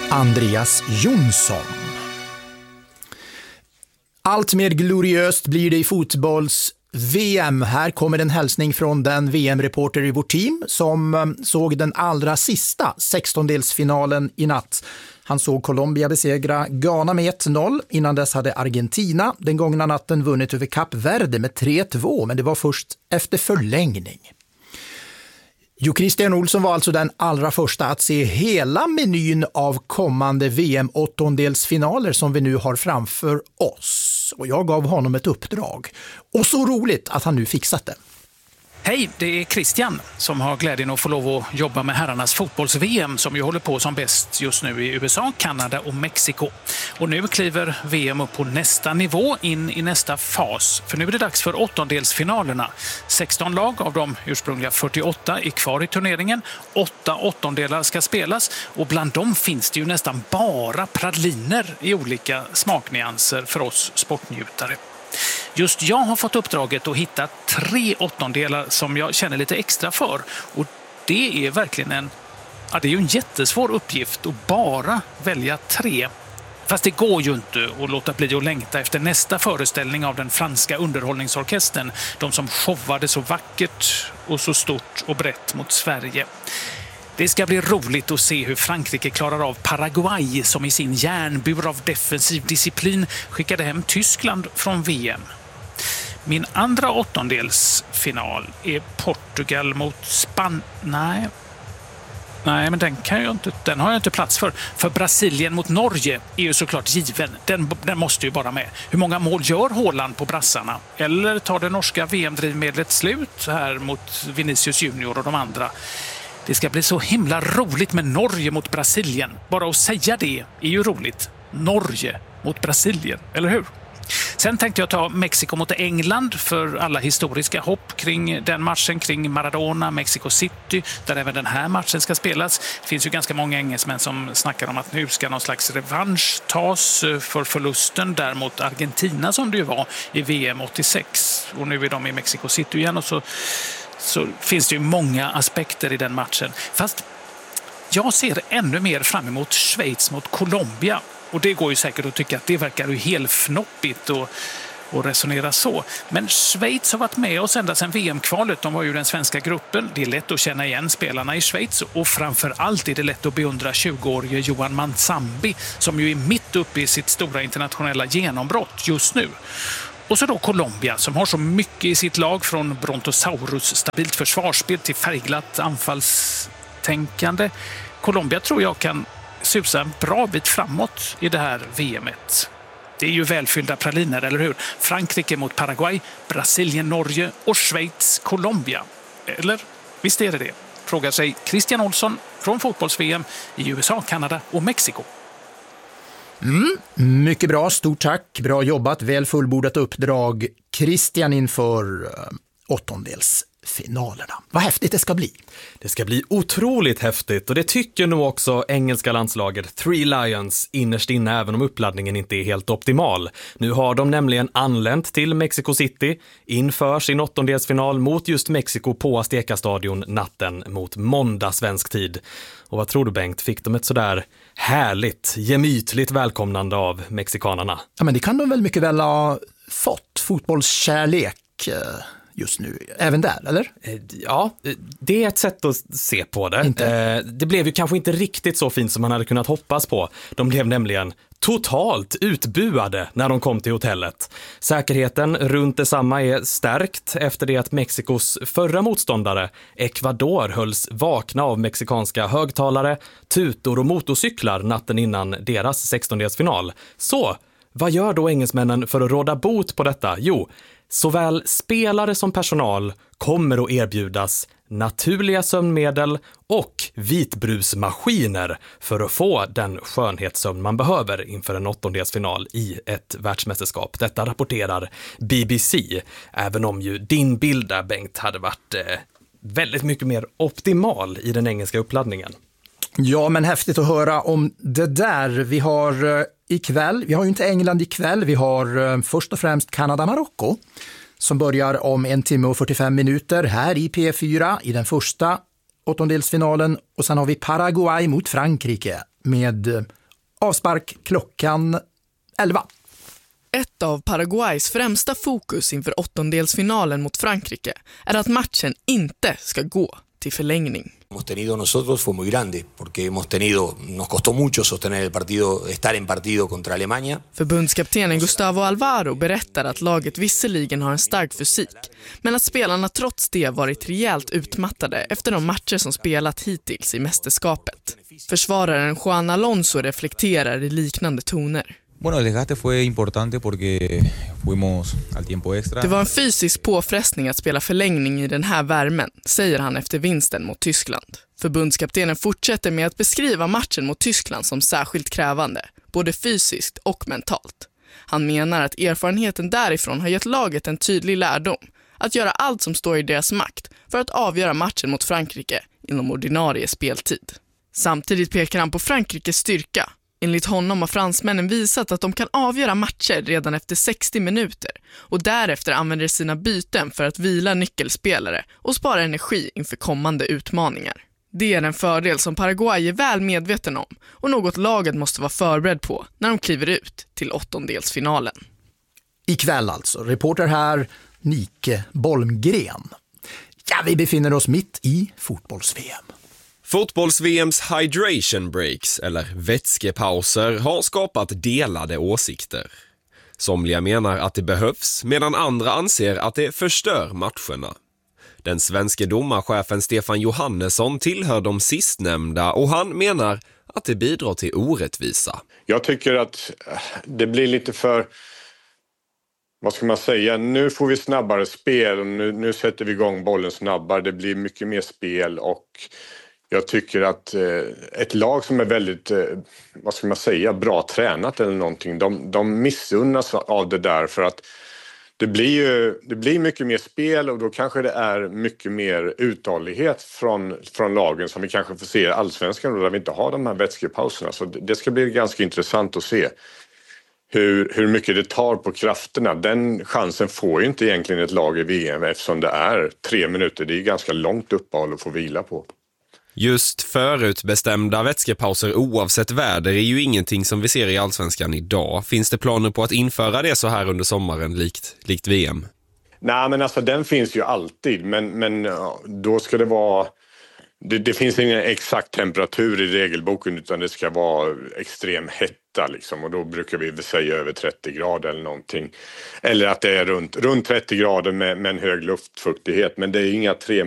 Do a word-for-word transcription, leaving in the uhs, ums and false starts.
Andreas Jonsson. Allt mer gloriöst blir det i fotbolls-V M. Här kommer en hälsning från den V M-reporter i vårt team som såg den allra sista sextondelsfinalen i natt. Han såg Colombia besegra Ghana med ett noll. Innan dess hade Argentina den gångna natten vunnit över Kap Verde med tre två, men det var först efter förlängning. Jo, Christian Olsson var alltså den allra första att se hela menyn av kommande V M-åttondelsfinaler som vi nu har framför oss. Och jag gav honom ett uppdrag. Och så roligt att han nu fixat det. Hej, det är Christian som har glädjen att få lov att jobba med herrarnas fotbolls-V M som ju håller på som bäst just nu i U S A, Kanada och Mexiko. Och nu kliver V M upp på nästa nivå, in i nästa fas. För nu är det dags för åttondelsfinalerna. sexton lag av de ursprungliga fyrtioåtta är kvar i turneringen. Åtta åttondelar ska spelas och bland dem finns det ju nästan bara praliner i olika smaknyanser för oss sportnjutare. Just jag har fått uppdraget att hitta tre åttondelar som jag känner lite extra för. Och det är verkligen en, ja, det är ju en jättesvår uppgift att bara välja tre. Fast det går ju inte att låta bli att längta efter nästa föreställning av den franska underhållningsorkestern. De som showade så vackert och så stort och brett mot Sverige. Det ska bli roligt att se hur Frankrike klarar av Paraguay som i sin järnbur av defensiv disciplin skickade hem Tyskland från V M. Min andra åttondelsfinal är Portugal mot Spanien. Nej. Nej, men den, kan jag inte, den har jag inte plats för. För Brasilien mot Norge är ju såklart given. Den, den måste ju bara med. Hur många mål gör Haaland på brassarna? Eller tar det norska V M-drivmedlet slut här mot Vinicius Junior och de andra? Det ska bli så himla roligt med Norge mot Brasilien. Bara att säga det är ju roligt. Norge mot Brasilien, eller hur? Sen tänkte jag ta Mexiko mot England för alla historiska hopp kring den matchen, kring Maradona, Mexico City, där även den här matchen ska spelas. Det finns ju ganska många engelsmän som snackar om att nu ska någon slags revansch tas för förlusten där mot Argentina som det ju var i V M åttiosex. Och nu är de i Mexico City igen och så så finns det ju många aspekter i den matchen. Fast jag ser ännu mer fram emot Schweiz mot Colombia. Och det går ju säkert att tycka att det verkar ju helt fnoppigt och, och resonera så. Men Schweiz har varit med oss ända sedan V M-kvalet. De var ju den svenska gruppen. Det är lätt att känna igen spelarna i Schweiz. Och framför allt är det lätt att beundra tjugoårige Johan Manzambi som ju är mitt uppe i sitt stora internationella genombrott just nu. Och så då Colombia som har så mycket i sitt lag, från Brontosaurus stabilt försvarsspel till färgglatt anfallstänkande. Colombia tror jag kan susa en bra bit framåt i det här V M-et. Det är ju välfyllda praliner, eller hur? Frankrike mot Paraguay, Brasilien, Norge och Schweiz, Colombia. Eller visst är det det? Frågar sig Christian Olsson från fotbolls-V M i U S A, Kanada och Mexiko. Mm, mycket bra, stort tack. Bra jobbat, väl fullbordat uppdrag. Christian inför uh, åttondelsfinalerna. Vad häftigt det ska bli. Det ska bli otroligt häftigt och det tycker nog också engelska landslaget Three Lions innerst inne, även om uppladdningen inte är helt optimal. Nu har de nämligen anlänt till Mexico City inför sin åttondelsfinal mot just Mexiko på Azteca-stadion natten mot måndag svensk tid. Och vad tror du, Bengt? Fick de ett sådär härligt, gemytligt välkomnande av mexikanerna? Ja, men det kan de väl mycket väl ha fått. Fotbollskärlek just nu, även där, eller? Ja, det är ett sätt att se på det. Inte. Det blev ju kanske inte riktigt så fint som man hade kunnat hoppas på. De blev nämligen totalt utbuade när de kom till hotellet. Säkerheten runt detsamma är stärkt efter det att Mexikos förra motståndare, Ecuador, hölls vakna av mexikanska högtalare, tutor och motorcyklar natten innan deras sextondelsfinal. Så, vad gör då engelsmännen för att råda bot på detta? Jo, såväl spelare som personal kommer att erbjudas naturliga sömnmedel och vitbrusmaskiner för att få den skönhetssömn man behöver inför en åttondelsfinal i ett världsmästerskap. Detta rapporterar B B C, även om ju din bild där, Bengt, hade varit eh, väldigt mycket mer optimal i den engelska uppladdningen. Ja, men häftigt att höra om det där. Vi har eh, ikväll, vi har ju inte England ikväll, vi har eh, först och främst Kanada-Marocko som börjar om en timme och fyrtiofem minuter här i P fyra i den första åttondelsfinalen, och sen har vi Paraguay mot Frankrike med avspark klockan elva. Ett av Paraguays främsta fokus inför åttondelsfinalen mot Frankrike är att matchen inte ska gå till förlängning. Hemos tenido nosotros fue muy grande porque hemos tenido nos costó mucho sostener el partido estar en partido contra Alemania. Förbundskaptenen Gustavo Alvaro berättar att laget visserligen har en stark fysik, men att spelarna trots det varit rejält utmattade efter de matcher som spelat hittills i mästerskapet. Försvararen Juan Alonso reflekterar i liknande toner. Bueno, el desgaste fue importante porque fuimos al tiempo extra. Det var en fysisk påfrestning att spela förlängning i den här värmen, säger han efter vinsten mot Tyskland. Förbundskaptenen fortsätter med att beskriva matchen mot Tyskland som särskilt krävande, både fysiskt och mentalt. Han menar att erfarenheten därifrån har gett laget en tydlig lärdom, att göra allt som står i deras makt för att avgöra matchen mot Frankrike inom ordinarie speltid. Samtidigt pekar han på Frankrikes styrka. Enligt honom har fransmännen visat att de kan avgöra matcher redan efter sextio minuter och därefter använder sina byten för att vila nyckelspelare och spara energi inför kommande utmaningar. Det är en fördel som Paraguay är väl medveten om och något laget måste vara förberedd på när de kliver ut till åttondelsfinalen. Ikväll alltså. Reporter här, Nike Bolmgren. Ja, vi befinner oss mitt i fotbolls-V M. Fotbolls-V M:s hydration breaks, eller vätskepauser, har skapat delade åsikter. Somliga menar att det behövs, medan andra anser att det förstör matcherna. Den svenska domarchefen Stefan Johannesson tillhör de sistnämnda och han menar att det bidrar till orättvisa. Jag tycker att det blir lite för... Vad ska man säga? Nu får vi snabbare spel och nu, nu sätter vi igång bollen snabbare. Det blir mycket mer spel och... Jag tycker att eh, ett lag som är väldigt, eh, vad ska man säga, bra tränat eller någonting, de, de missunnas av det där för att det blir ju det blir mycket mer spel och då kanske det är mycket mer uthållighet från, från lagen som vi kanske får se i Allsvenskan där vi inte har de här vätskepauserna. Så det, det ska bli ganska intressant att se hur, hur mycket det tar på krafterna. Den chansen får ju inte egentligen ett lag i V M eftersom det är tre minuter. Det är ganska långt uppehåll att få vila på. Just förutbestämda vätskepauser oavsett väder är ju ingenting som vi ser i Allsvenskan idag. Finns det planer på att införa det så här under sommaren likt, likt V M? Nej, men alltså den finns ju alltid. Men, men då ska det vara... Det, det finns ingen exakt temperatur i regelboken utan det ska vara extrem hetta liksom. Och då brukar vi säga över trettio grader eller någonting. Eller att det är runt, runt trettio grader med, med en hög luftfuktighet. Men det är inga tre